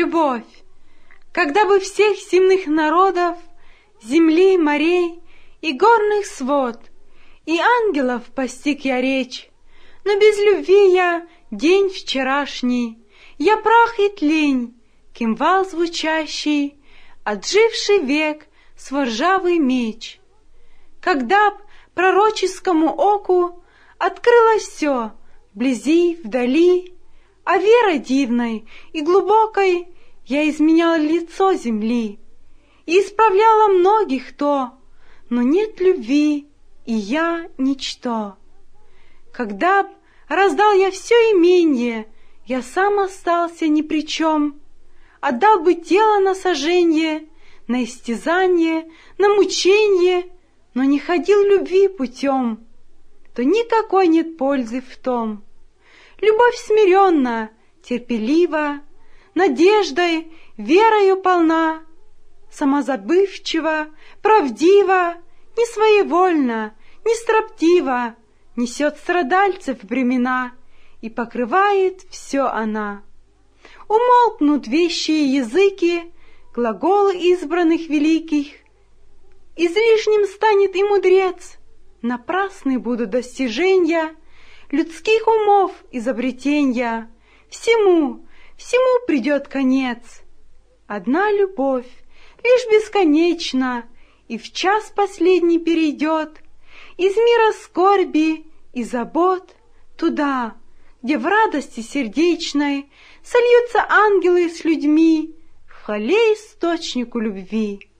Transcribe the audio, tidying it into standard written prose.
Любовь, когда бы всех земных народов, земли, морей и горных свод, и ангелов постиг я речь, но без любви я день вчерашний, я прах и тлень, кимвал звучащий, отживший век свой ржавый меч. Когда б пророческому оку открылось все, вблизи, вдали, а верой дивной и глубокой я изменяла лицо земли и исправляла многих то, но нет любви, и я ничто. Когда б раздал я все именье, я сам остался ни при чем, отдал бы тело на соженье, на истязание, на мученье, но не ходил любви путем, то никакой нет пользы в том. Любовь смиренна, терпелива, надеждой, верою полна, самозабывчива, правдива, не своевольна, не строптива, несет страдальцев бремена, и покрывает все она. Умолкнут вещие языки, глаголы избранных великих, излишним станет и мудрец, напрасны будут достижения людских умов изобретенья, всему придет конец. Одна любовь, лишь бесконечна, и в час последний перейдет из мира скорби и забот туда, где в радости сердечной сольются ангелы с людьми в хвале источнику любви.